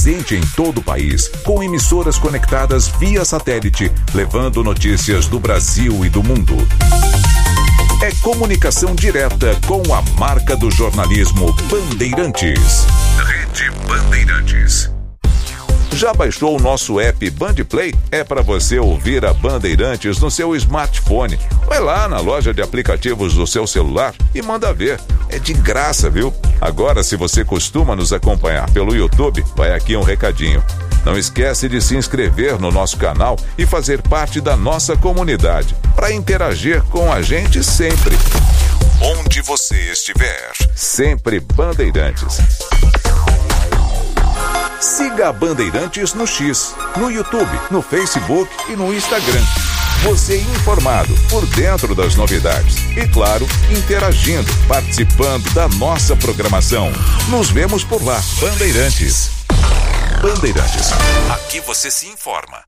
Presente em todo o país, com emissoras conectadas via satélite, levando notícias do Brasil e do mundo. É comunicação direta com a marca do jornalismo Bandeirantes. Rede Bandeirantes. Já baixou o nosso app Bandplay? É para você ouvir a Bandeirantes no seu smartphone. Vai lá na loja de aplicativos do seu celular e manda ver. É de graça, viu? Agora, se você costuma nos acompanhar pelo YouTube, vai aqui um recadinho. Não esquece de se inscrever no nosso canal e fazer parte da nossa comunidade, para interagir com a gente sempre. Onde você estiver, sempre Bandeirantes. Siga a Bandeirantes no X, no YouTube, no Facebook e no Instagram. Você informado, por dentro das novidades. E, claro, interagindo, participando da nossa programação. Nos vemos por lá. Bandeirantes. Bandeirantes. Aqui você se informa.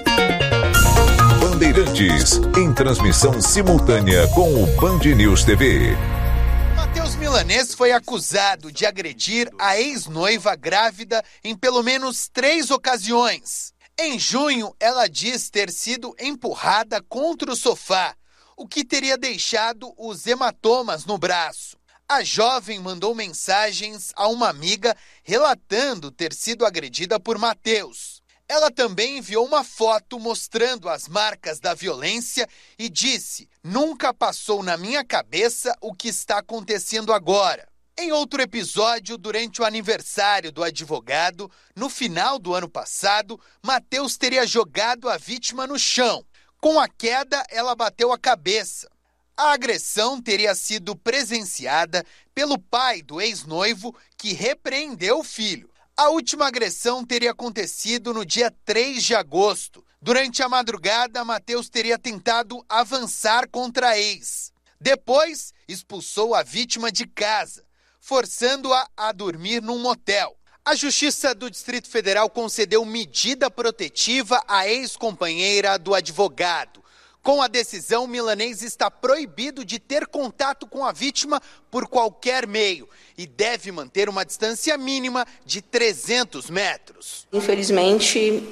Bandeirantes, em transmissão simultânea com o Band News TV. Matheus Milanês foi acusado de agredir a ex-noiva grávida em pelo menos 3 ocasiões. Em junho, ela diz ter sido empurrada contra o sofá, o que teria deixado os hematomas no braço. A jovem mandou mensagens a uma amiga relatando ter sido agredida por Matheus. Ela também enviou uma foto mostrando as marcas da violência e disse: "Nunca passou na minha cabeça o que está acontecendo agora." Em outro episódio, durante o aniversário do advogado, no final do ano passado, Matheus teria jogado a vítima no chão. Com a queda, ela bateu a cabeça. A agressão teria sido presenciada pelo pai do ex-noivo, que repreendeu o filho. A última agressão teria acontecido no dia 3 de agosto. Durante a madrugada, Matheus teria tentado avançar contra a ex. Depois, expulsou a vítima de casa, forçando-a a dormir num motel. A Justiça do Distrito Federal concedeu medida protetiva à ex-companheira do advogado. Com a decisão, Milanês está proibido de ter contato com a vítima por qualquer meio e deve manter uma distância mínima de 300 metros. Infelizmente,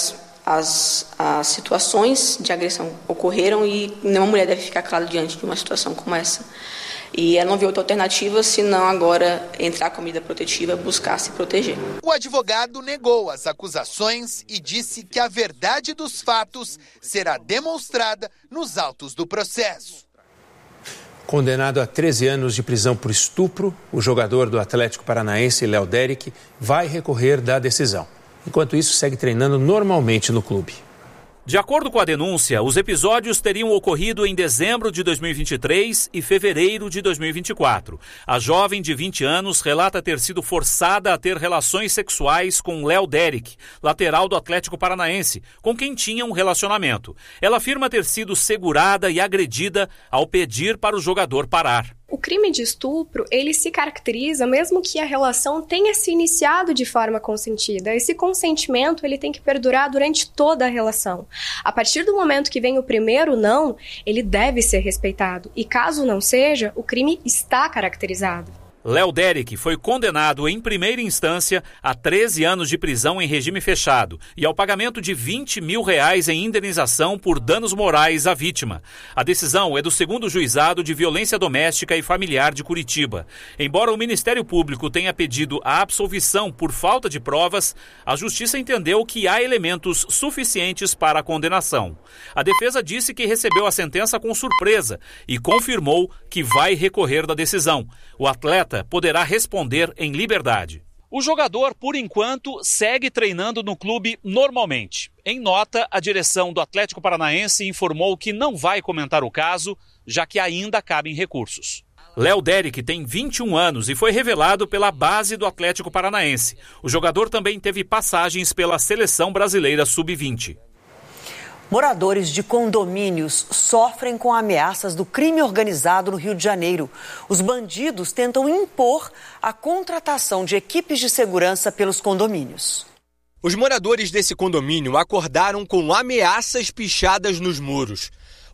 as situações de agressão ocorreram e nenhuma mulher deve ficar calada diante de uma situação como essa. E ela não viu outra alternativa senão agora entrar com medida protetiva e buscar se proteger. O advogado negou as acusações e disse que a verdade dos fatos será demonstrada nos autos do processo. Condenado a 13 anos de prisão por estupro, o jogador do Atlético Paranaense, Léo Derick, vai recorrer da decisão. Enquanto isso, segue treinando normalmente no clube. De acordo com a denúncia, os episódios teriam ocorrido em dezembro de 2023 e fevereiro de 2024. A jovem de 20 anos relata ter sido forçada a ter relações sexuais com Léo Derick, lateral do Atlético Paranaense, com quem tinha um relacionamento. Ela afirma ter sido segurada e agredida ao pedir para o jogador parar. O crime de estupro, ele se caracteriza mesmo que a relação tenha se iniciado de forma consentida. Esse consentimento, ele tem que perdurar durante toda a relação. A partir do momento que vem o primeiro não, ele deve ser respeitado. E caso não seja, o crime está caracterizado. Léo Derick foi condenado em primeira instância a 13 anos de prisão em regime fechado e ao pagamento de R$20 mil em indenização por danos morais à vítima. A decisão é do 2º Juizado de Violência Doméstica e Familiar de Curitiba. Embora o Ministério Público tenha pedido a absolvição por falta de provas, a Justiça entendeu que há elementos suficientes para a condenação. A defesa disse que recebeu a sentença com surpresa e confirmou que vai recorrer da decisão. O atleta poderá responder em liberdade. O jogador, por enquanto, segue treinando no clube normalmente. Em nota, a direção do Atlético Paranaense informou que não vai comentar o caso, já que ainda cabem recursos. Léo Derick tem 21 anos e foi revelado pela base do Atlético Paranaense. O jogador também teve passagens pela Seleção Brasileira Sub-20. Moradores de condomínios sofrem com ameaças do crime organizado no Rio de Janeiro. Os bandidos tentam impor a contratação de equipes de segurança pelos condomínios. Os moradores desse condomínio acordaram com ameaças pichadas nos muros.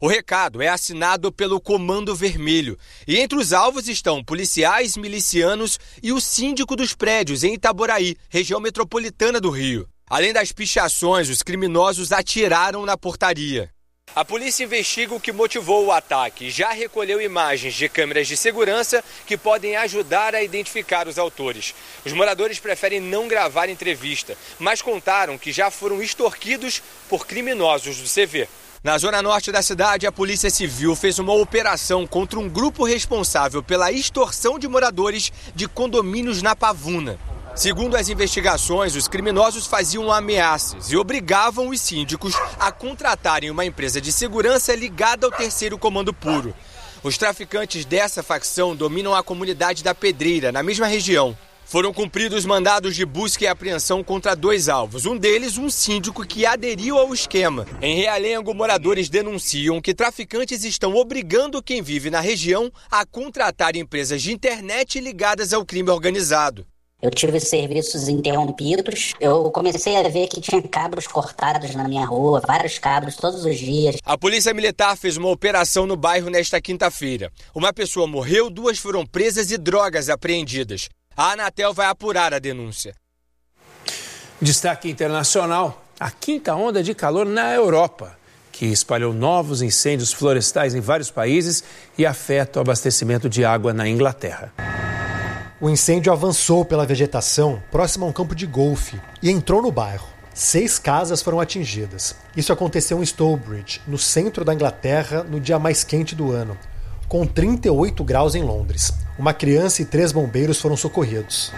O recado é assinado pelo Comando Vermelho e entre os alvos estão policiais, milicianos e o síndico dos prédios em Itaboraí, região metropolitana do Rio. Além das pichações, os criminosos atiraram na portaria. A polícia investiga o que motivou o ataque e já recolheu imagens de câmeras de segurança que podem ajudar a identificar os autores. Os moradores preferem não gravar entrevista, mas contaram que já foram extorquidos por criminosos do CV. Na zona norte da cidade, a Polícia Civil fez uma operação contra um grupo responsável pela extorsão de moradores de condomínios na Pavuna. Segundo as investigações, os criminosos faziam ameaças e obrigavam os síndicos a contratarem uma empresa de segurança ligada ao Terceiro Comando Puro. Os traficantes dessa facção dominam a comunidade da Pedreira, na mesma região. Foram cumpridos mandados de busca e apreensão contra 2 alvos, um deles um síndico que aderiu ao esquema. Em Realengo, moradores denunciam que traficantes estão obrigando quem vive na região a contratar empresas de internet ligadas ao crime organizado. Eu tive serviços interrompidos, eu comecei a ver que tinha cabos cortados na minha rua, vários cabos todos os dias. A Polícia Militar fez uma operação no bairro nesta quinta-feira. Uma pessoa morreu, 2 foram presas e drogas apreendidas. A Anatel vai apurar a denúncia. Destaque internacional: a 5ª onda de calor na Europa, que espalhou novos incêndios florestais em vários países e afeta o abastecimento de água na Inglaterra. O incêndio avançou pela vegetação próximo a um campo de golfe e entrou no bairro. 6 casas foram atingidas. Isso aconteceu em Stourbridge, no centro da Inglaterra, no dia mais quente do ano, com 38 graus em Londres. Uma criança e 3 bombeiros foram socorridos.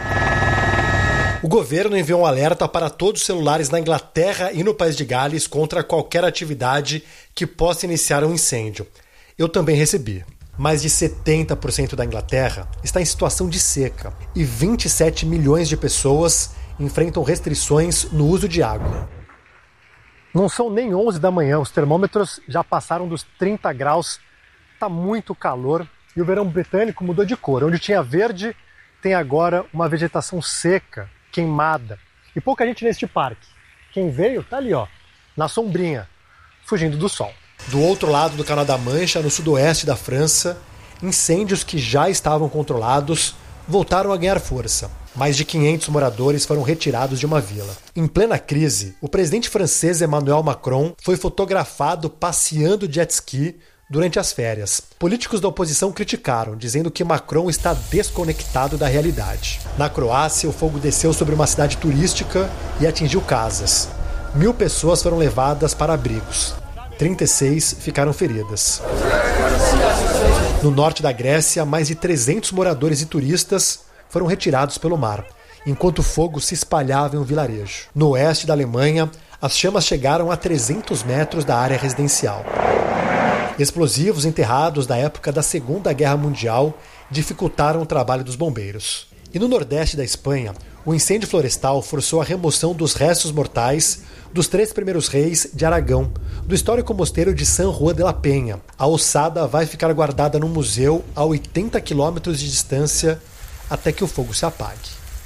O governo enviou um alerta para todos os celulares na Inglaterra e no País de Gales contra qualquer atividade que possa iniciar um incêndio. Eu também recebi. Mais de 70% da Inglaterra está em situação de seca e 27 milhões de pessoas enfrentam restrições no uso de água. Não são nem 11 da manhã, os termômetros já passaram dos 30 graus, está muito calor e o verão britânico mudou de cor. Onde tinha verde, tem agora uma vegetação seca, queimada. E pouca gente neste parque. Quem veio está ali, ó, na sombrinha, fugindo do sol. Do outro lado do Canal da Mancha, no sudoeste da França, incêndios que já estavam controlados voltaram a ganhar força. Mais de 500 moradores foram retirados de uma vila. Em plena crise, o presidente francês Emmanuel Macron foi fotografado passeando de jet ski durante as férias. Políticos da oposição criticaram, dizendo que Macron está desconectado da realidade. Na Croácia, o fogo desceu sobre uma cidade turística e atingiu casas. 1.000 pessoas foram levadas para abrigos. 36 ficaram feridas. No norte da Grécia, mais de 300 moradores e turistas foram retirados pelo mar, enquanto o fogo se espalhava em um vilarejo. No oeste da Alemanha, as chamas chegaram a 300 metros da área residencial. Explosivos enterrados da época da Segunda Guerra Mundial dificultaram o trabalho dos bombeiros. E no nordeste da Espanha, o incêndio florestal forçou a remoção dos restos mortais dos 3 primeiros reis de Aragão, do histórico mosteiro de San Juan de la Peña. A ossada vai ficar guardada no museu a 80 quilômetros de distância até que o fogo se apague.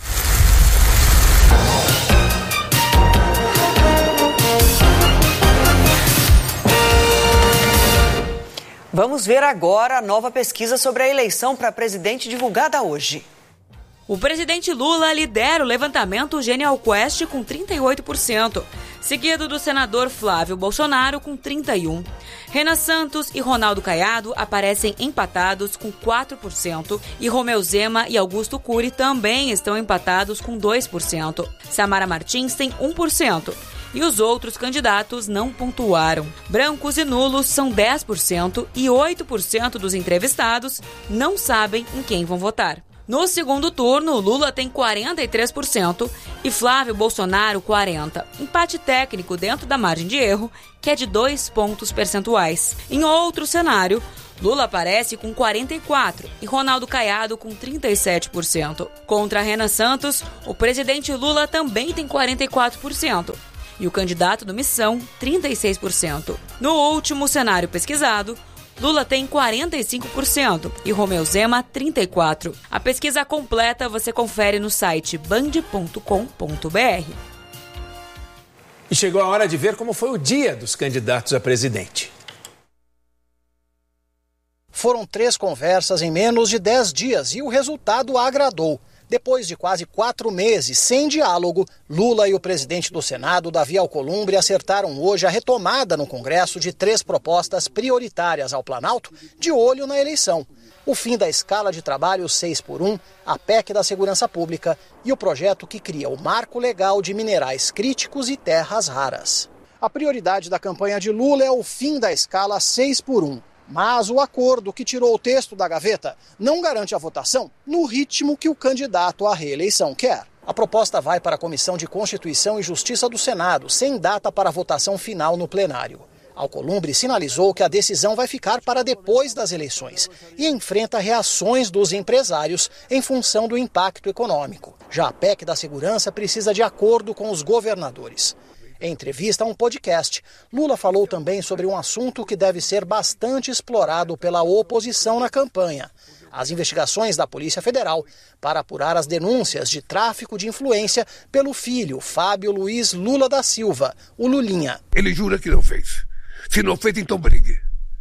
Vamos ver agora a nova pesquisa sobre a eleição para presidente divulgada hoje. O presidente Lula lidera o levantamento Genial Quest com 38%, seguido do senador Flávio Bolsonaro com 31%. Renan Santos e Ronaldo Caiado aparecem empatados com 4% e Romeu Zema e Augusto Cury também estão empatados com 2%. Samara Martins tem 1%. E os outros candidatos não pontuaram. Brancos e nulos são 10% e 8% dos entrevistados não sabem em quem vão votar. No segundo turno, Lula tem 43% e Flávio Bolsonaro 40%. Empate técnico dentro da margem de erro, que é de 2 pontos percentuais. Em outro cenário, Lula aparece com 44% e Ronaldo Caiado com 37%. Contra Renan Santos, o presidente Lula também tem 44%. E o candidato do Missão, 36%. No último cenário pesquisado, Lula tem 45% e Romeu Zema 34%. A pesquisa completa você confere no site band.com.br. E chegou a hora de ver como foi o dia dos candidatos a presidente. Foram 3 conversas em menos de 10 dias e o resultado agradou. Depois de quase 4 meses sem diálogo, Lula e o presidente do Senado, Davi Alcolumbre, acertaram hoje a retomada no Congresso de 3 propostas prioritárias ao Planalto, de olho na eleição. O fim da escala de trabalho 6x1, a PEC da Segurança Pública e o projeto que cria o marco legal de minerais críticos e terras raras. A prioridade da campanha de Lula é o fim da escala 6x1. Mas o acordo que tirou o texto da gaveta não garante a votação no ritmo que o candidato à reeleição quer. A proposta vai para a Comissão de Constituição e Justiça do Senado, sem data para a votação final no plenário. Alcolumbre sinalizou que a decisão vai ficar para depois das eleições e enfrenta reações dos empresários em função do impacto econômico. Já a PEC da Segurança precisa de acordo com os governadores. Em entrevista a um podcast, Lula falou também sobre um assunto que deve ser bastante explorado pela oposição na campanha: as investigações da Polícia Federal para apurar as denúncias de tráfico de influência pelo filho, Fábio Luiz Lula da Silva, o Lulinha. Ele jura que não fez. Se não fez, então brigue.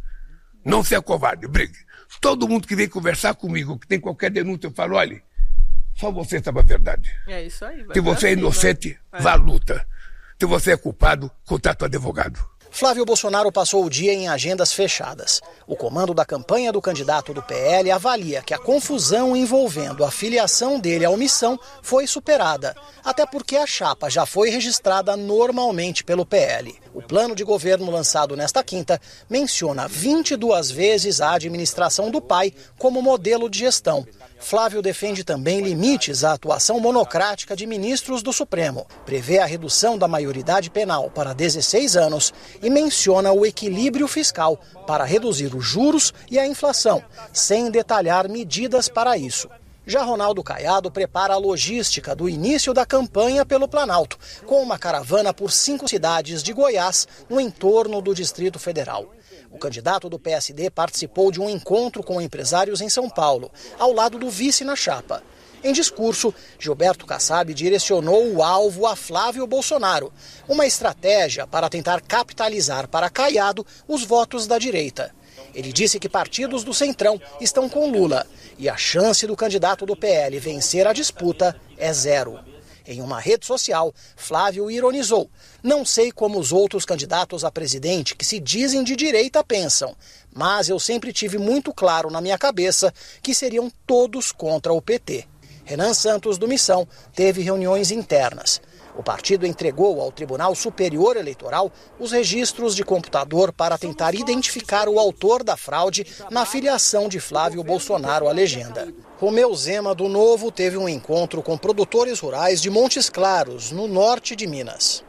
Não seja covarde, brigue. Todo mundo que vem conversar comigo, que tem qualquer denúncia, eu falo, olha, só você sabe a verdade. É isso aí. Se você é inocente, vá à luta. Se você é culpado, contrata um advogado. Flávio Bolsonaro passou o dia em agendas fechadas. O comando da campanha do candidato do PL avalia que a confusão envolvendo a filiação dele à omissão foi superada, até porque a chapa já foi registrada normalmente pelo PL. O plano de governo lançado nesta quinta menciona 22 vezes a administração do pai como modelo de gestão. Flávio defende também limites à atuação monocrática de ministros do Supremo, prevê a redução da maioridade penal para 16 anos e menciona o equilíbrio fiscal para reduzir os juros e a inflação, sem detalhar medidas para isso. Já Ronaldo Caiado prepara a logística do início da campanha pelo Planalto, com uma caravana por 5 cidades de Goiás no entorno do Distrito Federal. O candidato do PSD participou de um encontro com empresários em São Paulo, ao lado do vice na chapa. Em discurso, Gilberto Kassab direcionou o alvo a Flávio Bolsonaro, uma estratégia para tentar capitalizar para Caiado os votos da direita. Ele disse que partidos do Centrão estão com Lula e a chance do candidato do PL vencer a disputa é 0. Em uma rede social, Flávio ironizou: "Não sei como os outros candidatos a presidente que se dizem de direita pensam, mas eu sempre tive muito claro na minha cabeça que seriam todos contra o PT." Renan Santos, do Missão, teve reuniões internas. O partido entregou ao Tribunal Superior Eleitoral os registros de computador para tentar identificar o autor da fraude na filiação de Flávio Bolsonaro à legenda. Romeu Zema, do Novo, teve um encontro com produtores rurais de Montes Claros, no norte de Minas.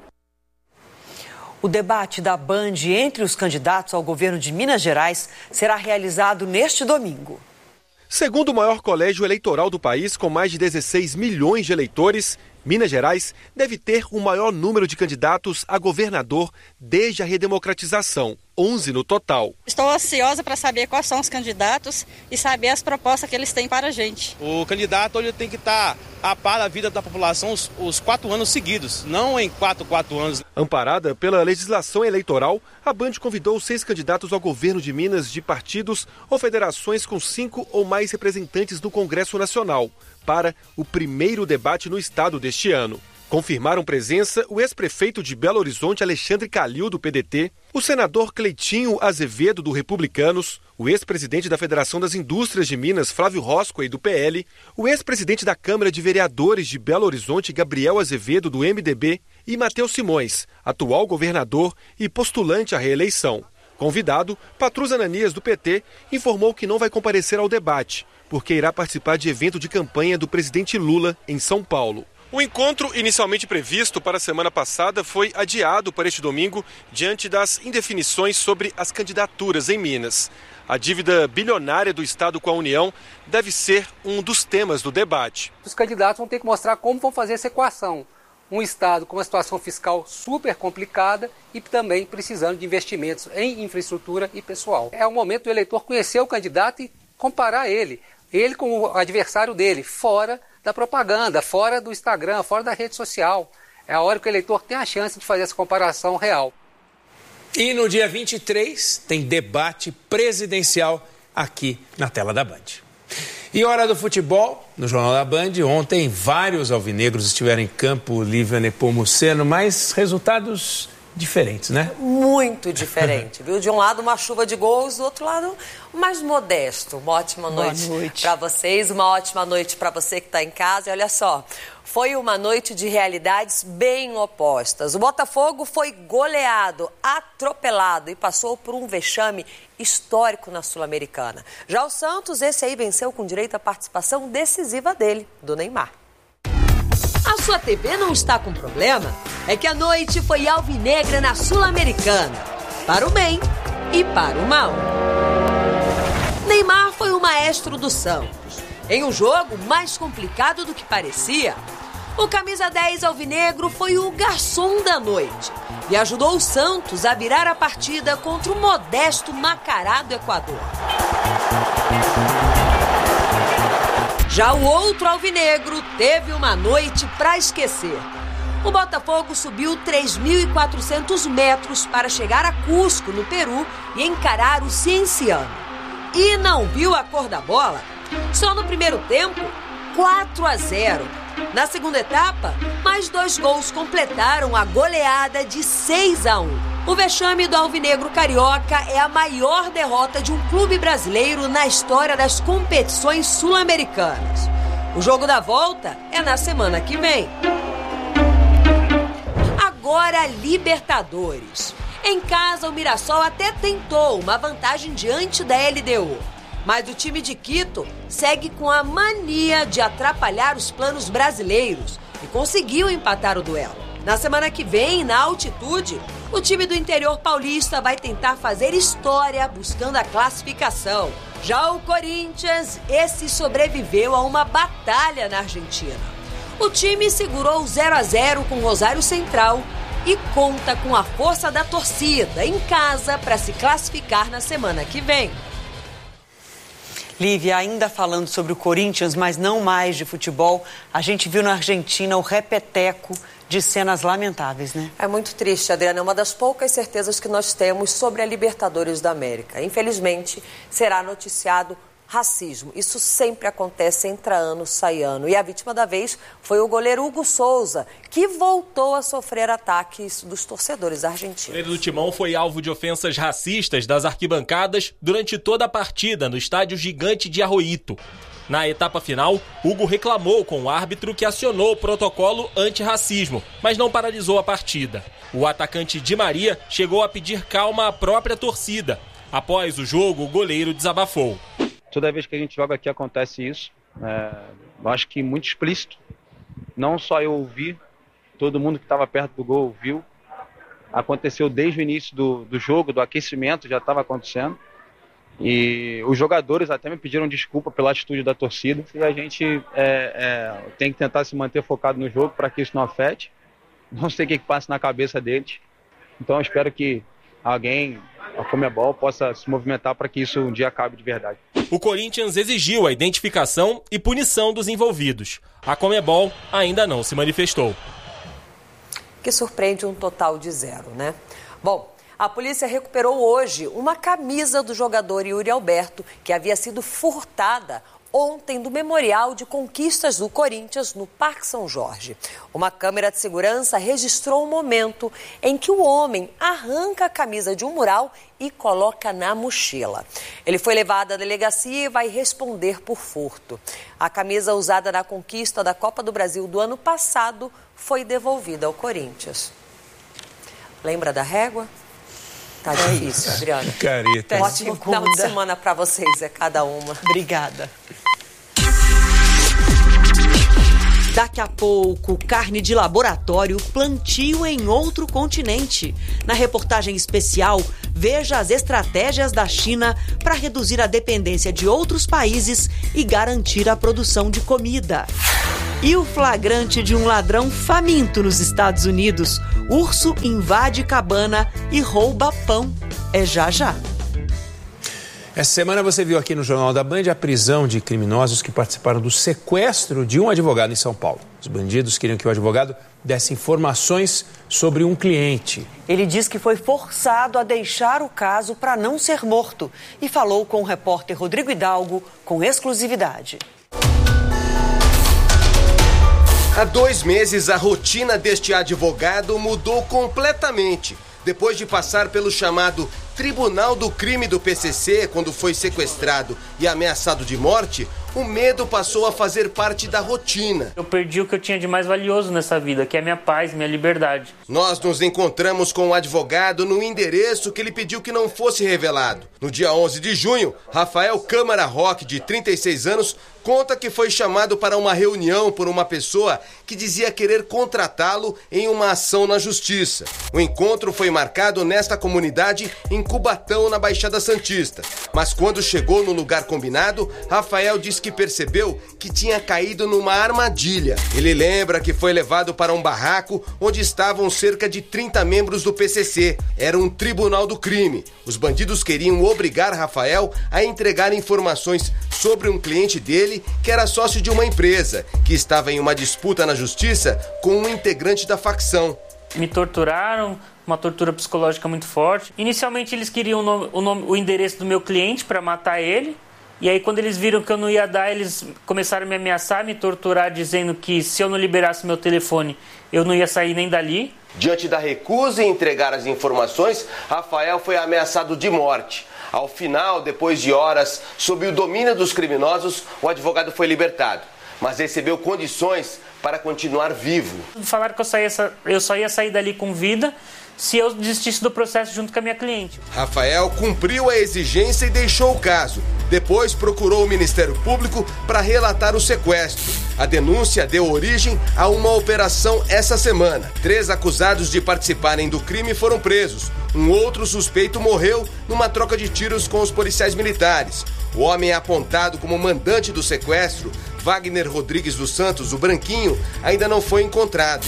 O debate da Band entre os candidatos ao governo de Minas Gerais será realizado neste domingo. Segundo o maior colégio eleitoral do país, com mais de 16 milhões de eleitores, Minas Gerais deve ter o maior número de candidatos a governador desde a redemocratização, 11 no total. Estou ansiosa para saber quais são os candidatos e saber as propostas que eles têm para a gente. O candidato ele tem que estar a par da vida da população os 4 anos seguidos, não em 4 anos. Amparada pela legislação eleitoral, a Band convidou 6 candidatos ao governo de Minas de partidos ou federações com 5 ou mais representantes no Congresso Nacional para o primeiro debate no estado deste ano. Confirmaram presença o ex-prefeito de Belo Horizonte, Alexandre Calil, do PDT, o senador Cleitinho Azevedo, do Republicanos, o ex-presidente da Federação das Indústrias de Minas, Flávio Roscoe, do PL, o ex-presidente da Câmara de Vereadores de Belo Horizonte, Gabriel Azevedo, do MDB, e Matheus Simões, atual governador e postulante à reeleição. Convidado, Patrus Ananias, do PT, informou que não vai comparecer ao debate, porque irá participar de evento de campanha do presidente Lula em São Paulo. O encontro inicialmente previsto para a semana passada foi adiado para este domingo diante das indefinições sobre as candidaturas em Minas. A dívida bilionária do Estado com a União deve ser um dos temas do debate. Os candidatos vão ter que mostrar como vão fazer essa equação. Um Estado com uma situação fiscal super complicada e também precisando de investimentos em infraestrutura e pessoal. É o momento do eleitor conhecer o candidato e comparar ele com o adversário dele, fora da propaganda, fora do Instagram, fora da rede social. É a hora que o eleitor tem a chance de fazer essa comparação real. E no dia 23 tem debate presidencial aqui na tela da Band. E hora do futebol, no Jornal da Band. Ontem, vários alvinegros estiveram em campo Lívia Nepomuceno, mas resultados diferentes, né? Muito diferente, viu? De um lado, uma chuva de gols, do outro lado, mais modesto. Uma ótima noite para vocês, uma ótima noite para você que está em casa. E olha só, foi uma noite de realidades bem opostas. O Botafogo foi goleado, atropelado e passou por um vexame histórico na Sul-Americana. Já o Santos, esse aí venceu com direito à participação decisiva dele, do Neymar. A sua TV não está com problema? É que a noite foi alvinegra na Sul-Americana, para o bem e para o mal. Neymar foi o maestro do Santos. Em um jogo mais complicado do que parecia, o camisa 10 alvinegro foi o garçom da noite e ajudou o Santos a virar a partida contra o modesto Macará do Equador. Já o outro alvinegro teve uma noite para esquecer. O Botafogo subiu 3.400 metros para chegar a Cusco, no Peru, e encarar o Cienciano. E não viu a cor da bola? Só no primeiro tempo, 4-0. Na segunda etapa, mais 2 gols completaram a goleada de 6-1. O vexame do alvinegro carioca é a maior derrota de um clube brasileiro na história das competições sul-americanas. O jogo da volta é na semana que vem. Agora, Libertadores. Em casa, o Mirassol até tentou uma vantagem diante da LDU. Mas o time de Quito segue com a mania de atrapalhar os planos brasileiros e conseguiu empatar o duelo. Na semana que vem, na altitude, o time do interior paulista vai tentar fazer história buscando a classificação. Já o Corinthians, esse sobreviveu a uma batalha na Argentina. O time segurou 0-0 com o Rosário Central e conta com a força da torcida em casa para se classificar na semana que vem. Lívia, ainda falando sobre o Corinthians, mas não mais de futebol, a gente viu na Argentina o repeteco de cenas lamentáveis, né? É muito triste, Adriana. É uma das poucas certezas que nós temos sobre a Libertadores da América. Infelizmente, será noticiado racismo. Isso sempre acontece, entra ano, sai ano. E a vítima da vez foi o goleiro Hugo Souza, que voltou a sofrer ataques dos torcedores argentinos. O goleiro do Timão foi alvo de ofensas racistas das arquibancadas durante toda a partida no estádio Gigante de Arroito. Na etapa final, Hugo reclamou com o árbitro que acionou o protocolo antirracismo, mas não paralisou a partida. O atacante Di Maria chegou a pedir calma à própria torcida. Após o jogo, o goleiro desabafou. Toda vez que a gente joga aqui acontece isso. Eu acho que muito explícito. Não só eu ouvi, todo mundo que estava perto do gol ouviu. Aconteceu desde o início do jogo, do aquecimento, já estava acontecendo. E os jogadores até me pediram desculpa pela atitude da torcida. E a gente tem que tentar se manter focado no jogo para que isso não afete. Não sei o que passa na cabeça deles. Então eu espero que alguém, a Conmebol, possa se movimentar para que isso um dia acabe de verdade. O Corinthians exigiu a identificação e punição dos envolvidos. A Conmebol ainda não se manifestou. Que surpreende um total de 0, né? Bom, a polícia recuperou hoje uma camisa do jogador Yuri Alberto, que havia sido furtada ontem do Memorial de Conquistas do Corinthians, no Parque São Jorge. Uma câmera de segurança registrou o momento em que o homem arranca a camisa de um mural e coloca na mochila. Ele foi levado à delegacia e vai responder por furto. A camisa usada na conquista da Copa do Brasil do ano passado foi devolvida ao Corinthians. Lembra da régua? Tá difícil, Adriana. Careta. Ótimo final de semana para vocês, é cada uma. Obrigada. Daqui a pouco, carne de laboratório, plantio em outro continente. Na reportagem especial, veja as estratégias da China para reduzir a dependência de outros países e garantir a produção de comida. E o flagrante de um ladrão faminto nos Estados Unidos. Urso invade cabana e rouba pão. É já já. Essa semana você viu aqui no Jornal da Band a prisão de criminosos que participaram do sequestro de um advogado em São Paulo. Os bandidos queriam que o advogado desse informações sobre um cliente. Ele diz que foi forçado a deixar o caso para não ser morto e falou com o repórter Rodrigo Hidalgo com exclusividade. Há 2 meses, a rotina deste advogado mudou completamente. Depois de passar pelo chamado Tribunal do Crime do PCC, quando foi sequestrado e ameaçado de morte, o medo passou a fazer parte da rotina. Eu perdi o que eu tinha de mais valioso nessa vida, que é minha paz, minha liberdade. Nós nos encontramos com o advogado no endereço que ele pediu que não fosse revelado. No dia 11 de junho, Rafael Câmara Roque, de 36 anos, conta que foi chamado para uma reunião por uma pessoa que dizia querer contratá-lo em uma ação na justiça. O encontro foi marcado nesta comunidade em Cubatão, na Baixada Santista. Mas quando chegou no lugar combinado, Rafael disse que percebeu que tinha caído numa armadilha. Ele lembra que foi levado para um barraco onde estavam cerca de 30 membros do PCC. Era um tribunal do crime. Os bandidos queriam obrigar Rafael a entregar informações sobre um cliente dele que era sócio de uma empresa, que estava em uma disputa na justiça com um integrante da facção. Me torturaram, uma tortura psicológica muito forte. Inicialmente eles queriam o endereço do meu cliente para matar ele. E aí quando eles viram que eu não ia dar, eles começaram a me ameaçar, me torturar, dizendo que se eu não liberasse meu telefone, eu não ia sair nem dali. Diante da recusa em entregar as informações, Rafael foi ameaçado de morte. Ao final, depois de horas, sob o domínio dos criminosos, o advogado foi libertado, mas recebeu condições para continuar vivo. Falaram que eu só ia sair dali com vida se eu desistisse do processo junto com a minha cliente. Rafael cumpriu a exigência e deixou o caso. Depois procurou o Ministério Público para relatar o sequestro. A denúncia deu origem a uma operação essa semana. 3 acusados de participarem do crime foram presos. Um outro suspeito morreu numa troca de tiros com os policiais militares. O homem apontado como mandante do sequestro, Wagner Rodrigues dos Santos, o Branquinho, ainda não foi encontrado.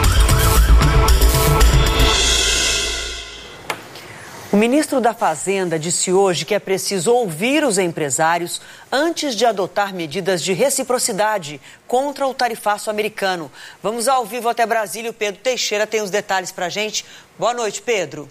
O ministro da Fazenda disse hoje que é preciso ouvir os empresários antes de adotar medidas de reciprocidade contra o tarifaço americano. Vamos ao vivo até Brasília. O Pedro Teixeira tem os detalhes para a gente. Boa noite, Pedro.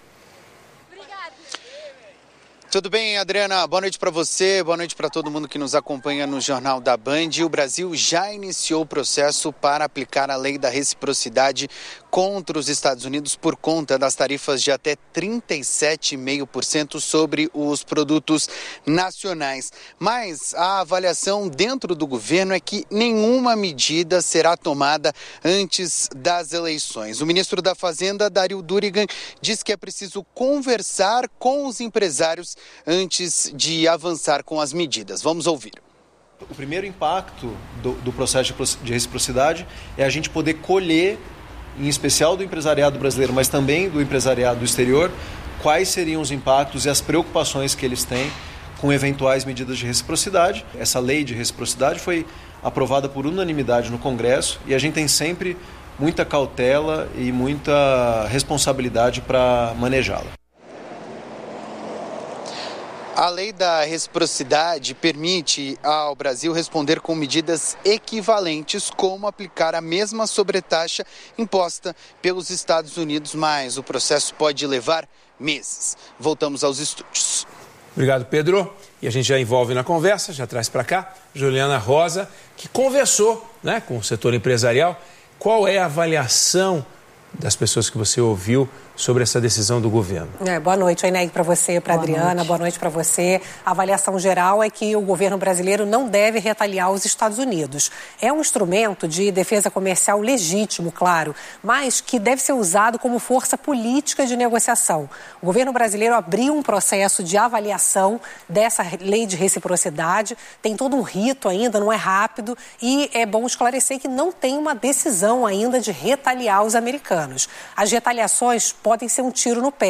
Tudo bem, Adriana? Boa noite para você, boa noite para todo mundo que nos acompanha no Jornal da Band. O Brasil já iniciou o processo para aplicar a lei da reciprocidade contra os Estados Unidos por conta das tarifas de até 37,5% sobre os produtos nacionais. Mas a avaliação dentro do governo é que nenhuma medida será tomada antes das eleições. O ministro da Fazenda, Dario Durigan, diz que é preciso conversar com os empresários antes de avançar com as medidas. Vamos ouvir. O primeiro impacto do processo de reciprocidade é a gente poder colher, em especial do empresariado brasileiro, mas também do empresariado do exterior, quais seriam os impactos e as preocupações que eles têm com eventuais medidas de reciprocidade. Essa lei de reciprocidade foi aprovada por unanimidade no Congresso e a gente tem sempre muita cautela e muita responsabilidade para manejá-la. A lei da reciprocidade permite ao Brasil responder com medidas equivalentes, como aplicar a mesma sobretaxa imposta pelos Estados Unidos, mas o processo pode levar meses. Voltamos aos estúdios. Obrigado, Pedro. E a gente já envolve na conversa, já traz para cá, Juliana Rosa, que conversou, né, com o setor empresarial. Qual é a avaliação das pessoas que você ouviu sobre essa decisão do governo? Boa noite, Aineg, para você, para a Adriana, boa noite para você. A avaliação geral é que o governo brasileiro não deve retaliar os Estados Unidos. É um instrumento de defesa comercial legítimo, claro, mas que deve ser usado como força política de negociação. O governo brasileiro abriu um processo de avaliação dessa lei de reciprocidade, tem todo um rito ainda, não é rápido, e é bom esclarecer que não tem uma decisão ainda de retaliar os americanos. As retaliações podem ser um tiro no pé,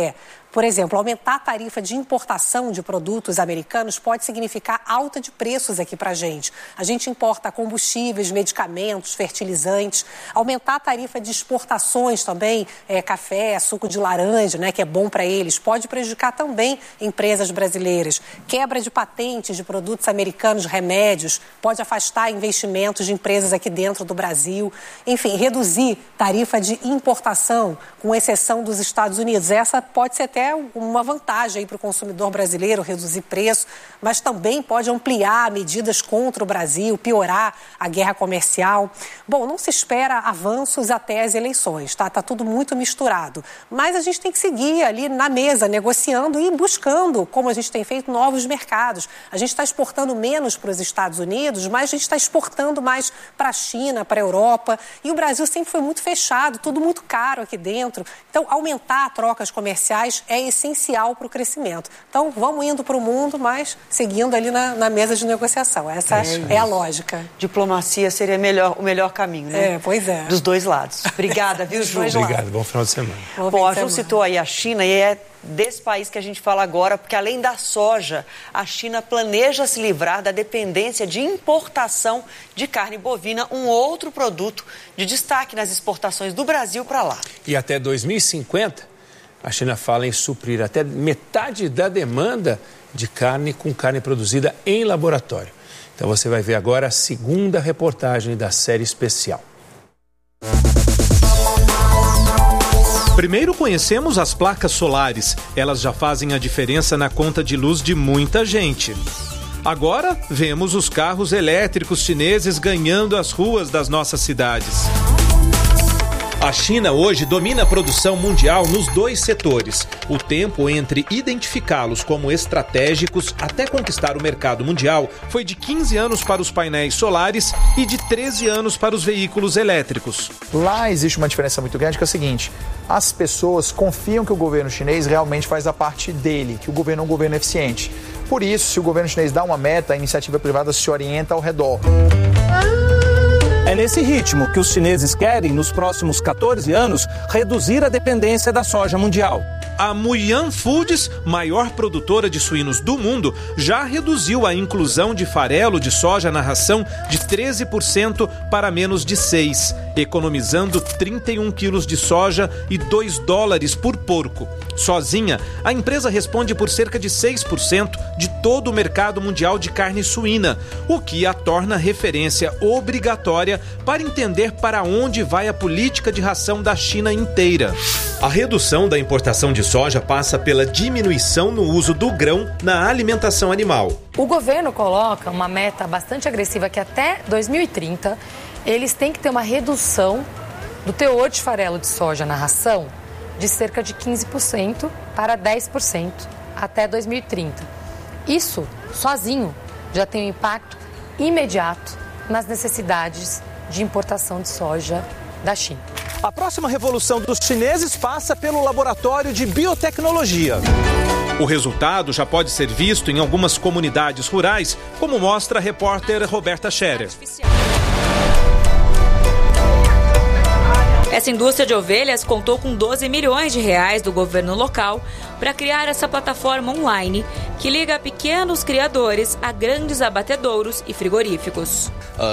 Por exemplo, aumentar a tarifa de importação de produtos americanos pode significar alta de preços aqui para a gente. A gente importa combustíveis, medicamentos, fertilizantes. Aumentar a tarifa de exportações também, café, suco de laranja, né, que é bom para eles, pode prejudicar também empresas brasileiras. Quebra de patentes de produtos americanos, remédios, pode afastar investimentos de empresas aqui dentro do Brasil. Enfim, reduzir tarifa de importação, com exceção dos Estados Unidos. Essa pode ser até uma vantagem para o consumidor brasileiro, reduzir preço, mas também pode ampliar medidas contra o Brasil, piorar a guerra comercial. Bom, não se espera avanços até as eleições, tá? Tá tudo muito misturado. Mas a gente tem que seguir ali na mesa, negociando e buscando, como a gente tem feito, novos mercados. A gente está exportando menos para os Estados Unidos, mas a gente está exportando mais para a China, para a Europa. E o Brasil sempre foi muito fechado, tudo muito caro aqui dentro. Então, aumentar trocas comerciais é essencial para o crescimento. Então, vamos indo para o mundo, mas seguindo ali na mesa de negociação. Essa é a lógica. Diplomacia seria o melhor caminho, né? Pois é. Dos dois lados. Obrigada, viu, Ju? Obrigado, bom final de semana. Bom, a Ju citou aí a China e é desse país que a gente fala agora, porque além da soja, a China planeja se livrar da dependência de importação de carne bovina, um outro produto de destaque nas exportações do Brasil para lá. E até 2050, a China fala em suprir até metade da demanda de carne com carne produzida em laboratório. Então você vai ver agora a segunda reportagem da série especial. Primeiro conhecemos as placas solares. Elas já fazem a diferença na conta de luz de muita gente. Agora, vemos os carros elétricos chineses ganhando as ruas das nossas cidades. A China hoje domina a produção mundial nos dois setores. O tempo entre identificá-los como estratégicos até conquistar o mercado mundial foi de 15 anos para os painéis solares e de 13 anos para os veículos elétricos. Lá existe uma diferença muito grande, que é o seguinte: as pessoas confiam que o governo chinês realmente faz a parte dele, que o governo é um governo eficiente. Por isso, se o governo chinês dá uma meta, a iniciativa privada se orienta ao redor. É nesse ritmo que os chineses querem, nos próximos 14 anos, reduzir a dependência da soja mundial. A Muyan Foods, maior produtora de suínos do mundo, já reduziu a inclusão de farelo de soja na ração de 13% para menos de 6%, economizando 31 quilos de soja e $2 por porco. Sozinha, a empresa responde por cerca de 6% de todo o mercado mundial de carne suína, o que a torna referência obrigatória para entender para onde vai a política de ração da China inteira. A redução da importação de soja passa pela diminuição no uso do grão na alimentação animal. O governo coloca uma meta bastante agressiva que até 2030 eles têm que ter uma redução do teor de farelo de soja na ração de cerca de 15% para 10% até 2030. Isso, sozinho, já tem um impacto imediato nas necessidades de importação de soja da China. A próxima revolução dos chineses passa pelo laboratório de biotecnologia. O resultado já pode ser visto em algumas comunidades rurais, como mostra a repórter Roberta Scherer. Essa indústria de ovelhas contou com 12 milhões de reais do governo local para criar essa plataforma online que liga pequenos criadores a grandes abatedouros e frigoríficos.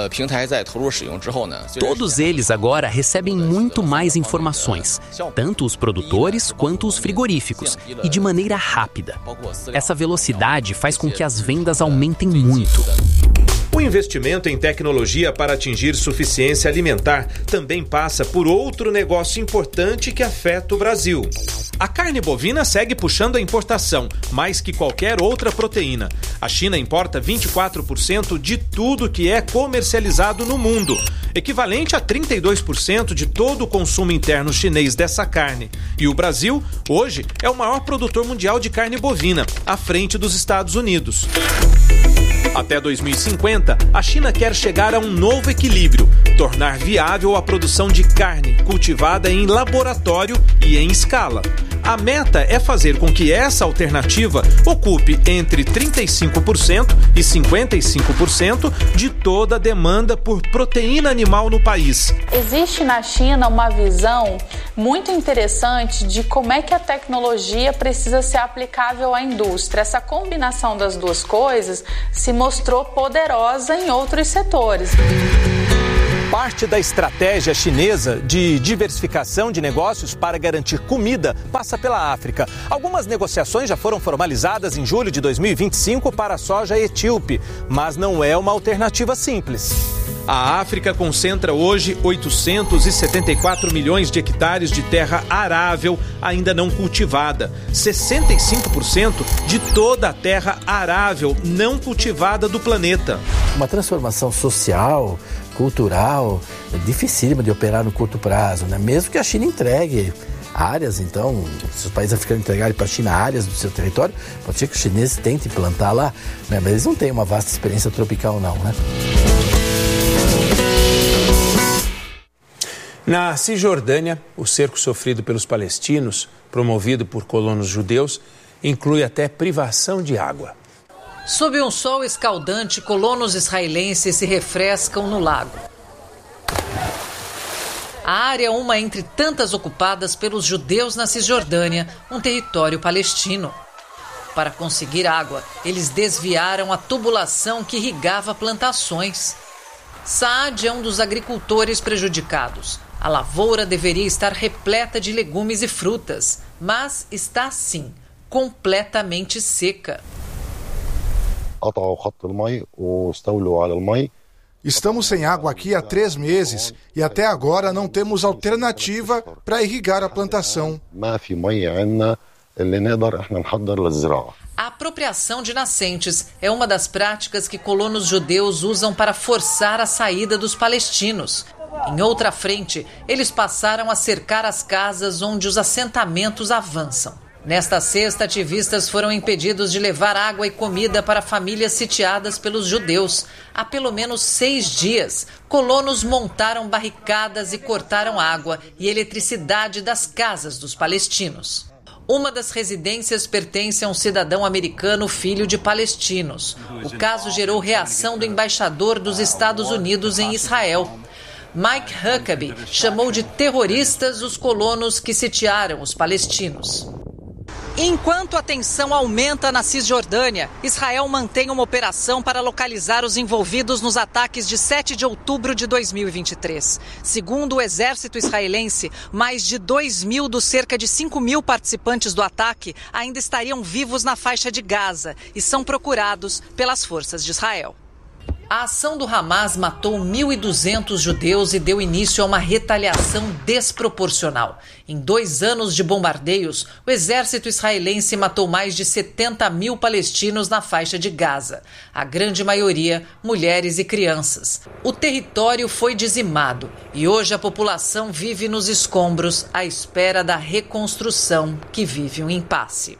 Todos eles agora recebem muito mais informações, tanto os produtores quanto os frigoríficos, e de maneira rápida. Essa velocidade faz com que as vendas aumentem muito. O investimento em tecnologia para atingir suficiência alimentar também passa por outro negócio importante que afeta o Brasil. A carne bovina segue puxando a importação, mais que qualquer outra proteína. A China importa 24% de tudo que é comercializado no mundo, equivalente a 32% de todo o consumo interno chinês dessa carne. E o Brasil, hoje, é o maior produtor mundial de carne bovina, à frente dos Estados Unidos. Até 2050, a China quer chegar a um novo equilíbrio, tornar viável a produção de carne cultivada em laboratório e em escala. A meta é fazer com que essa alternativa ocupe entre 35% e 55% de toda a demanda por proteína animal no país. Existe na China uma visão muito interessante de como é que a tecnologia precisa ser aplicável à indústria. Essa combinação das duas coisas se mostrou poderosa em outros setores. Parte da estratégia chinesa de diversificação de negócios para garantir comida passa pela África. Algumas negociações já foram formalizadas em julho de 2025 para a soja etíope, mas não é uma alternativa simples. A África concentra hoje 874 milhões de hectares de terra arável ainda não cultivada. 65% de toda a terra arável não cultivada do planeta. Uma transformação social, cultural, dificílima de operar no curto prazo, né? Mesmo que a China entregue áreas, então, se os países africanos entregarem para a China áreas do seu território, pode ser que os chineses tentem plantar lá, né? Mas eles não têm uma vasta experiência tropical não, né? Na Cisjordânia, o cerco sofrido pelos palestinos, promovido por colonos judeus, inclui até privação de água. Sob um sol escaldante, colonos israelenses se refrescam no lago. A área é uma entre tantas ocupadas pelos judeus na Cisjordânia, um território palestino. Para conseguir água, eles desviaram a tubulação que irrigava plantações. Saad é um dos agricultores prejudicados. A lavoura deveria estar repleta de legumes e frutas, mas está assim, completamente seca. Estamos sem água aqui há 3 meses e até agora não temos alternativa para irrigar a plantação. A apropriação de nascentes é uma das práticas que colonos judeus usam para forçar a saída dos palestinos. Em outra frente, eles passaram a cercar as casas onde os assentamentos avançam. Nesta sexta, ativistas foram impedidos de levar água e comida para famílias sitiadas pelos judeus. Há pelo menos 6 dias, colonos montaram barricadas e cortaram água e eletricidade das casas dos palestinos. Uma das residências pertence a um cidadão americano filho de palestinos. O caso gerou reação do embaixador dos Estados Unidos em Israel. Mike Huckabee chamou de terroristas os colonos que sitiaram os palestinos. Enquanto a tensão aumenta na Cisjordânia, Israel mantém uma operação para localizar os envolvidos nos ataques de 7 de outubro de 2023. Segundo o exército israelense, mais de 2.000 dos cerca de 5.000 participantes do ataque ainda estariam vivos na faixa de Gaza e são procurados pelas forças de Israel. A ação do Hamas matou 1.200 judeus e deu início a uma retaliação desproporcional. Em 2 anos de bombardeios, o exército israelense matou mais de 70.000 palestinos na faixa de Gaza. A grande maioria, mulheres e crianças. O território foi dizimado e hoje a população vive nos escombros à espera da reconstrução que vive um impasse.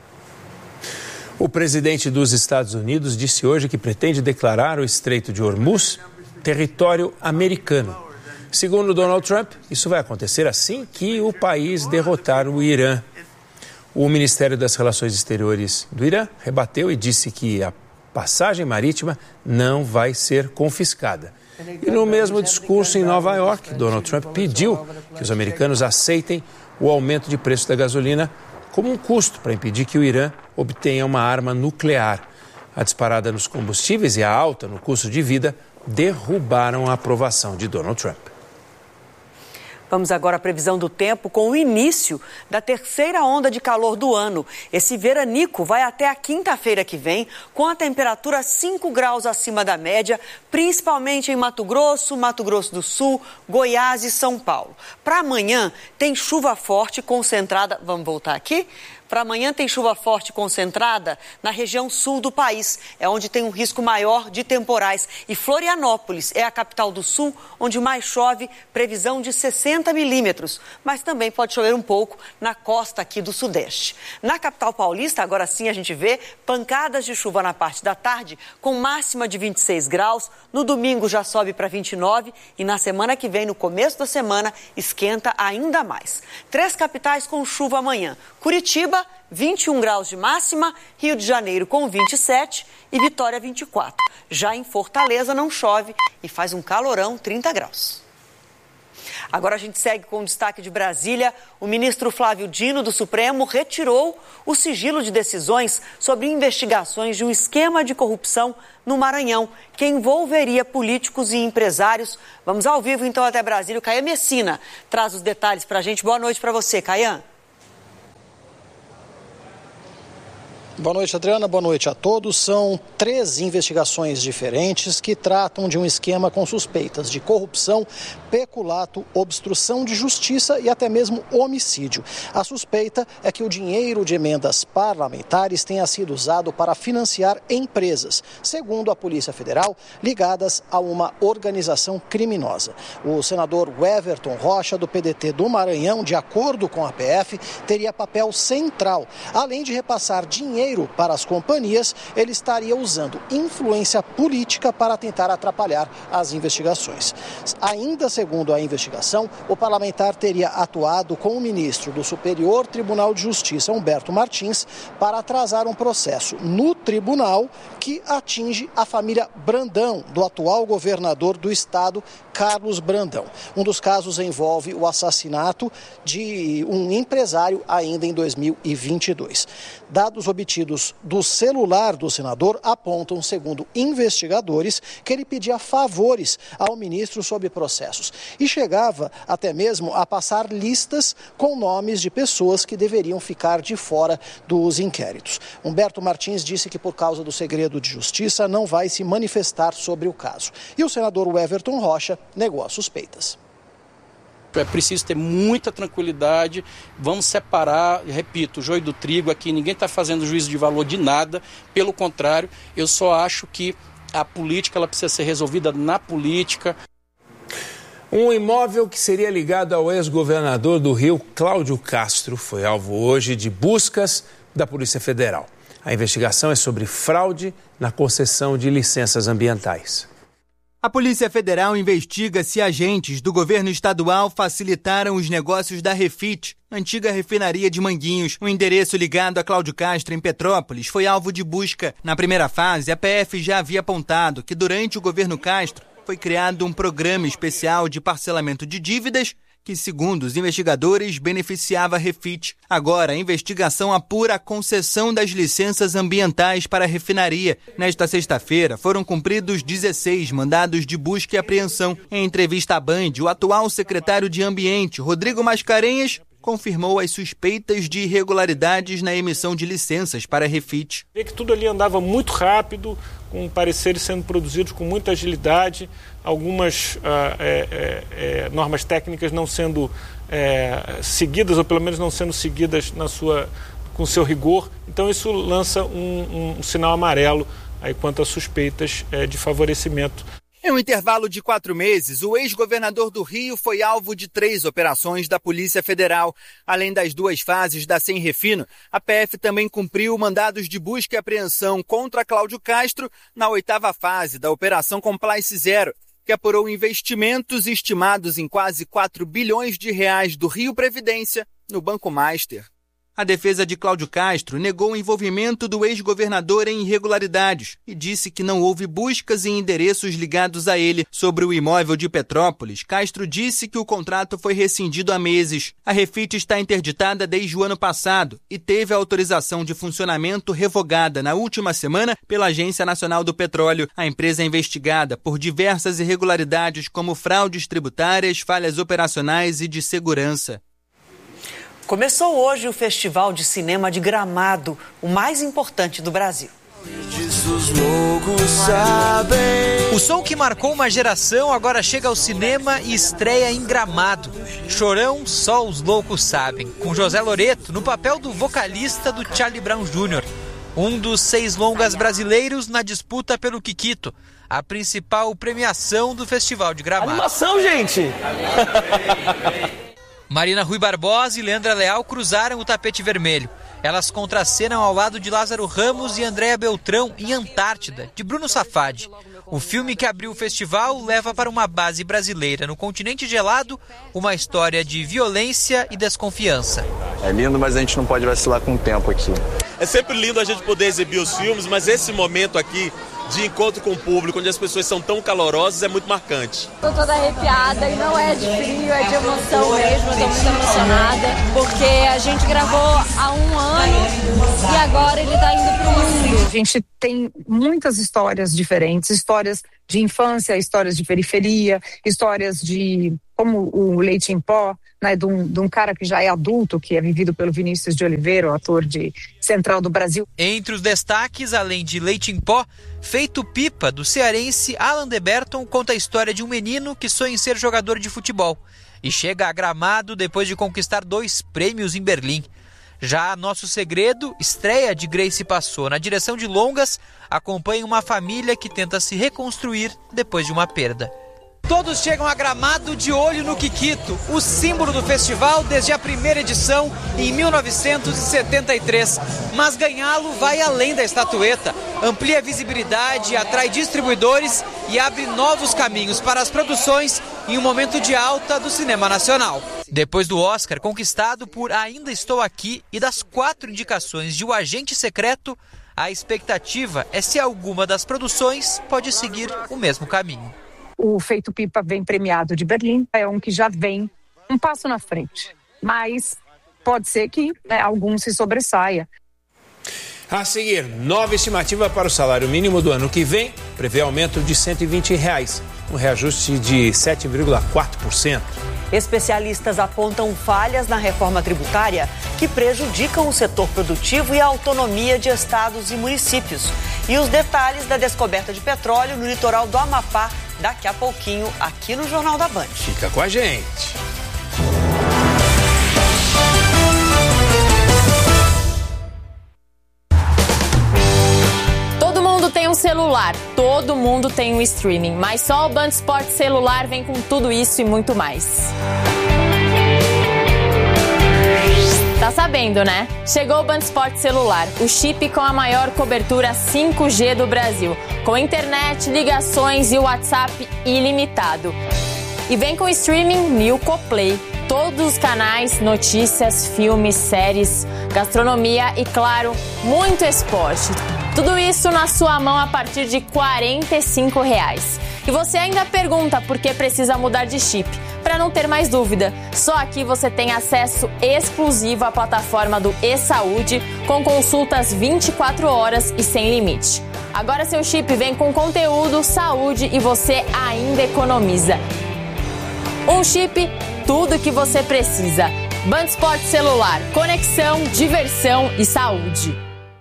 O presidente dos Estados Unidos disse hoje que pretende declarar o Estreito de Hormuz território americano. Segundo Donald Trump, isso vai acontecer assim que o país derrotar o Irã. O Ministério das Relações Exteriores do Irã rebateu e disse que a passagem marítima não vai ser confiscada. E no mesmo discurso em Nova York, Donald Trump pediu que os americanos aceitem o aumento de preço da gasolina como um custo para impedir que o Irã obtenha uma arma nuclear. A disparada nos combustíveis e a alta no custo de vida derrubaram a aprovação de Donald Trump. Vamos agora à previsão do tempo com o início da 3ª onda de calor do ano. Esse veranico vai até a quinta-feira que vem, com a temperatura 5 graus acima da média, principalmente em Mato Grosso do Sul, Goiás e São Paulo. Para amanhã, tem chuva forte concentrada, vamos voltar aqui? Para amanhã tem chuva forte concentrada na região sul do país, é onde tem um risco maior de temporais. E Florianópolis é a capital do sul, onde mais chove, previsão de 60 milímetros. Mas também pode chover um pouco na costa aqui do sudeste. Na capital paulista, agora sim a gente vê pancadas de chuva na parte da tarde, com máxima de 26 graus. No domingo já sobe para 29 e na semana que vem, no começo da semana, esquenta ainda mais. 3 capitais com chuva amanhã. Curitiba, 21 graus de máxima, Rio de Janeiro com 27 e Vitória 24. Já em Fortaleza não chove e faz um calorão, 30 graus. Agora a gente segue com o destaque de Brasília. O ministro Flávio Dino, do Supremo, retirou o sigilo de decisões sobre investigações de um esquema de corrupção no Maranhão, que envolveria políticos e empresários. Vamos ao vivo, então, até Brasília. O Caian Messina traz os detalhes para a gente. Boa noite para você, Caian. Boa noite, Adriana. Boa noite a todos. São 3 investigações diferentes que tratam de um esquema com suspeitas de corrupção, peculato, obstrução de justiça e até mesmo homicídio. A suspeita é que o dinheiro de emendas parlamentares tenha sido usado para financiar empresas, segundo a Polícia Federal, ligadas a uma organização criminosa. O senador Everton Rocha, do PDT do Maranhão, de acordo com a PF, teria papel central. Além de repassar dinheiro para as companhias, ele estaria usando influência política para tentar atrapalhar as investigações. Ainda segundo a investigação, o parlamentar teria atuado com o ministro do Superior Tribunal de Justiça, Humberto Martins, para atrasar um processo no tribunal que atinge a família Brandão, do atual governador do estado, Carlos Brandão. Um dos casos envolve o assassinato de um empresário ainda em 2022. Dados obtidos do celular do senador apontam, segundo investigadores, que ele pedia favores ao ministro sobre processos e chegava até mesmo a passar listas com nomes de pessoas que deveriam ficar de fora dos inquéritos. Humberto Martins disse que, por causa do segredo de justiça, não vai se manifestar sobre o caso. E o senador Everton Rocha negou as suspeitas. É preciso ter muita tranquilidade, vamos separar, repito, o joio do trigo aqui, ninguém está fazendo juízo de valor de nada, pelo contrário, eu só acho que a política ela precisa ser resolvida na política. Um imóvel que seria ligado ao ex-governador do Rio, Cláudio Castro, foi alvo hoje de buscas da Polícia Federal. A investigação é sobre fraude na concessão de licenças ambientais. A Polícia Federal investiga se agentes do governo estadual facilitaram os negócios da Refit, antiga refinaria de Manguinhos. Um endereço ligado a Cláudio Castro, em Petrópolis, foi alvo de busca. Na primeira fase, a PF já havia apontado que durante o governo Castro foi criado um programa especial de parcelamento de dívidas que, segundo os investigadores, beneficiava a Refit. Agora, a investigação apura a concessão das licenças ambientais para a refinaria. Nesta sexta-feira, foram cumpridos 16 mandados de busca e apreensão. Em entrevista à Band, o atual secretário de Ambiente, Rodrigo Mascarenhas, confirmou as suspeitas de irregularidades na emissão de licenças para a Refit. Vê que tudo ali andava muito rápido, com pareceres sendo produzidos com muita agilidade, algumas normas técnicas não sendo seguidas, ou pelo menos não sendo seguidas com seu rigor. Então isso lança um sinal amarelo aí quanto a suspeitas de favorecimento. Em um intervalo de 4 meses, o ex-governador do Rio foi alvo de 3 operações da Polícia Federal. Além das 2 fases da Sem Refino, a PF também cumpriu mandados de busca e apreensão contra Cláudio Castro na 8ª fase da Operação Compliance Zero, que apurou investimentos estimados em quase 4 bilhões de reais do Rio Previdência no Banco Master. A defesa de Cláudio Castro negou o envolvimento do ex-governador em irregularidades e disse que não houve buscas em endereços ligados a ele. Sobre o imóvel de Petrópolis, Castro disse que o contrato foi rescindido há meses. A Refit está interditada desde o ano passado e teve a autorização de funcionamento revogada na última semana pela Agência Nacional do Petróleo. A empresa é investigada por diversas irregularidades como fraudes tributárias, falhas operacionais e de segurança. Começou hoje o Festival de Cinema de Gramado, o mais importante do Brasil. os loucos sabem. O som que marcou uma geração agora chega ao cinema e estreia em Gramado. Chorão, só os loucos sabem, com José Loreto no papel do vocalista do Charlie Brown Jr., um dos 6 longas brasileiros na disputa pelo Kikito, a principal premiação do Festival de Gramado. Animação, gente! Marina Rui Barbosa e Leandra Leal cruzaram o tapete vermelho. Elas contracenam ao lado de Lázaro Ramos e Andréa Beltrão em Antártida, de Bruno Safadi. O filme que abriu o festival leva para uma base brasileira no continente gelado uma história de violência e desconfiança. É lindo, mas a gente não pode vacilar com o tempo aqui. É sempre lindo a gente poder exibir os filmes, mas esse momento aqui de encontro com o público, onde as pessoas são tão calorosas, é muito marcante. Estou toda arrepiada e não é de frio, é de emoção mesmo. Estou muito emocionada, porque a gente gravou há 1 ano e agora ele está indo para o mundo. A gente tem muitas histórias diferentes, histórias de infância, histórias de periferia, histórias de como o Leite em Pó, né, de um cara que já é adulto, que é vivido pelo Vinícius de Oliveira, o ator de Central do Brasil. Entre os destaques, além de Leite em Pó, Feito Pipa, do cearense Alan Deberton, conta a história de um menino que sonha em ser jogador de futebol e chega a Gramado depois de conquistar 2 prêmios em Berlim. Já Nosso Segredo, estreia de Grace Passou na direção de longas, acompanha uma família que tenta se reconstruir depois de uma perda. Todos chegam a Gramado de olho no Kikito, o símbolo do festival desde a primeira edição em 1973. Mas ganhá-lo vai além da estatueta, amplia a visibilidade, atrai distribuidores e abre novos caminhos para as produções em um momento de alta do cinema nacional. Depois do Oscar conquistado por Ainda Estou Aqui e das 4 indicações de O Agente Secreto, a expectativa é se alguma das produções pode seguir o mesmo caminho. O Feito Pipa vem premiado de Berlim, é um que já vem um passo na frente, mas pode ser que algum se sobressaia. A seguir, nova estimativa para o salário mínimo do ano que vem prevê aumento de R$ 120, um reajuste de 7,4%. Especialistas apontam falhas na reforma tributária que prejudicam o setor produtivo e a autonomia de estados e municípios. E os detalhes da descoberta de petróleo no litoral do Amapá daqui a pouquinho aqui no Jornal da Band. Fica com a gente. Todo mundo tem um celular, todo mundo tem um streaming, mas só o Band Esportes Celular vem com tudo isso e muito mais. Tá sabendo, né? Chegou o Band Esportes Celular, o chip com a maior cobertura 5G do Brasil, com internet, ligações e WhatsApp ilimitado. E vem com streaming Milko Play, todos os canais, notícias, filmes, séries, gastronomia e, claro, muito esporte. Tudo isso na sua mão a partir de R$ 45. E você ainda pergunta por que precisa mudar de chip. Para não ter mais dúvida, só aqui você tem acesso exclusivo à plataforma do eSaúde, com consultas 24 horas e sem limite. Agora seu chip vem com conteúdo, saúde e você ainda economiza. Um chip, tudo que você precisa. Band Esportes Celular, conexão, diversão e saúde.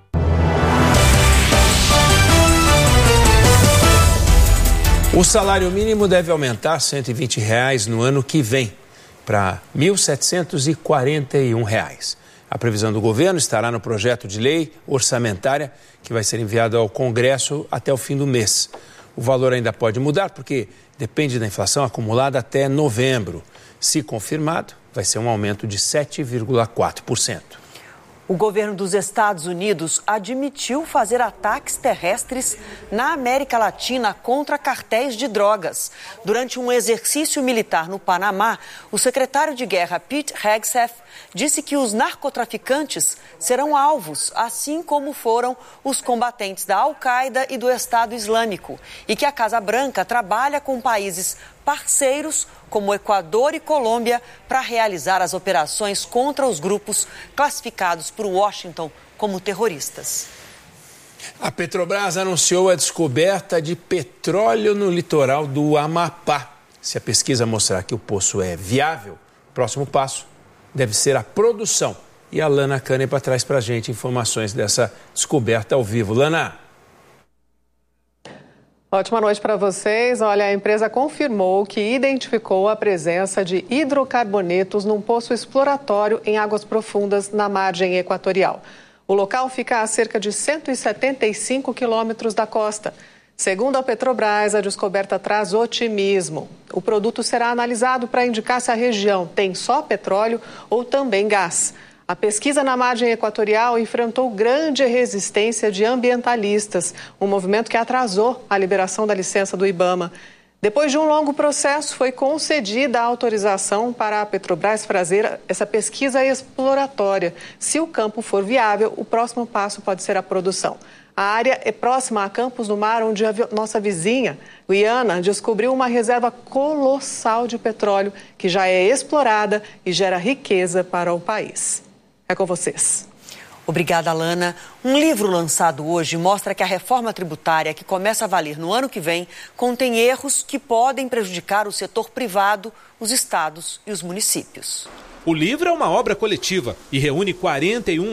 O salário mínimo deve aumentar R$ 120 no ano que vem, para R$ 1.741. A previsão do governo estará no projeto de lei orçamentária que vai ser enviado ao Congresso até o fim do mês. O valor ainda pode mudar porque depende da inflação acumulada até novembro. Se confirmado, vai ser um aumento de 7,4%. O governo dos Estados Unidos admitiu fazer ataques terrestres na América Latina contra cartéis de drogas. Durante um exercício militar no Panamá, o secretário de guerra Pete Hegseth disse que os narcotraficantes serão alvos, assim como foram os combatentes da Al-Qaeda e do Estado Islâmico, e que a Casa Branca trabalha com países parceiros como Equador e Colômbia para realizar as operações contra os grupos classificados por Washington como terroristas. A Petrobras anunciou a descoberta de petróleo no litoral do Amapá. Se a pesquisa mostrar que o poço é viável, o próximo passo deve ser a produção. E a Lana Canepa traz para a gente informações dessa descoberta ao vivo. Lana. Ótima noite para vocês. Olha, a empresa confirmou que identificou a presença de hidrocarbonetos num poço exploratório em águas profundas na margem equatorial. O local fica a cerca de 175 quilômetros da costa. Segundo a Petrobras, a descoberta traz otimismo. O produto será analisado para indicar se a região tem só petróleo ou também gás. A pesquisa na margem equatorial enfrentou grande resistência de ambientalistas, um movimento que atrasou a liberação da licença do IBAMA. Depois de um longo processo, foi concedida a autorização para a Petrobras fazer essa pesquisa exploratória. Se o campo for viável, o próximo passo pode ser a produção. A área é próxima a Campos do Mar, onde a nossa vizinha, Guiana, descobriu uma reserva colossal de petróleo que já é explorada e gera riqueza para o país. É com vocês. Obrigada, Alana. Um livro lançado hoje mostra que a reforma tributária, que começa a valer no ano que vem, contém erros que podem prejudicar o setor privado, os estados e os municípios. O livro é uma obra coletiva e reúne 41